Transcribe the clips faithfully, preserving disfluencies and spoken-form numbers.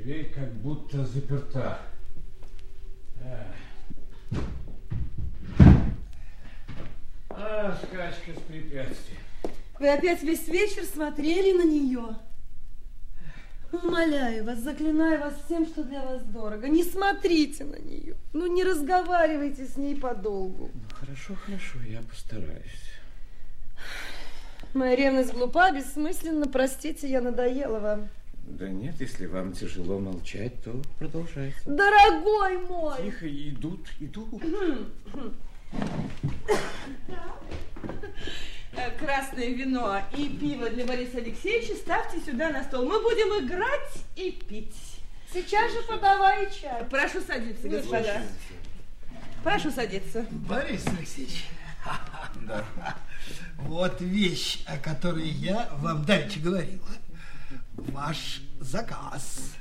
Дверь как будто заперта. А, скачка с препятствием. Вы опять весь вечер смотрели на нее? Умоляю вас, заклинаю вас всем, что для вас дорого. Не смотрите на нее. Ну, не разговаривайте с ней подолгу. Ну, хорошо, хорошо, я постараюсь. Моя ревность глупа, бессмысленна. Простите, я надоела вам. Да нет, если вам тяжело молчать, то продолжайте. Дорогой мой! Тихо, идут, идут. Красное вино и пиво для Бориса Алексеевича ставьте сюда на стол. Мы будем играть и пить. Сейчас же подавай чай. Прошу садиться, господа. Прошу садиться. Борис Алексеевич, да. Вот вещь, о которой я вам давеча говорила. Ваш заказ.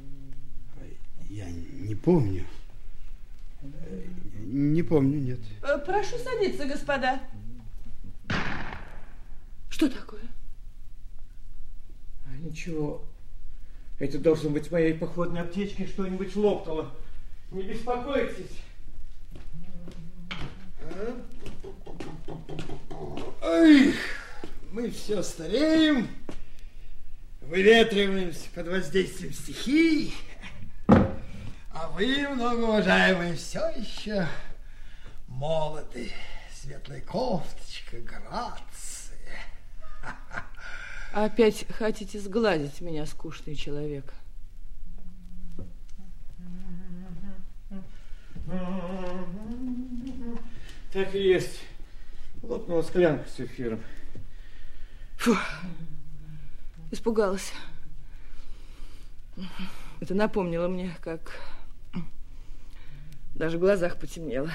Я не помню. Не помню, нет. Прошу садиться, господа. Что такое? А, ничего. Это должно быть в моей походной аптечке что-нибудь лопнуло. Не беспокойтесь. Ой, мы все стареем, выветриваемся под воздействием стихий, а вы, многоуважаемые, все еще молоды. Светлая кофточка, грация. Опять хотите сгладить меня, скучный человек? Так и есть. Лопнула склянка с эфиром. Фу, испугалась. Это напомнило мне, как даже в глазах потемнело.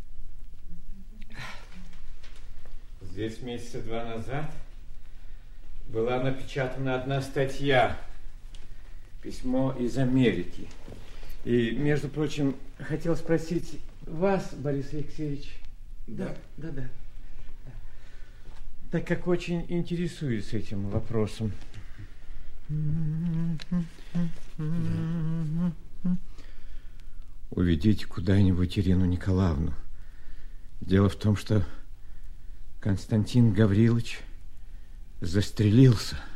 Здесь месяца два назад была напечатана одна статья, письмо из Америки. И, между прочим, хотел спросить вас, Борис Алексеевич. Да. Да, да, да. Так как очень интересуюсь этим вопросом. Да. Уведите куда-нибудь Ирину Николаевну. Дело в том, что Константин Гаврилович застрелился.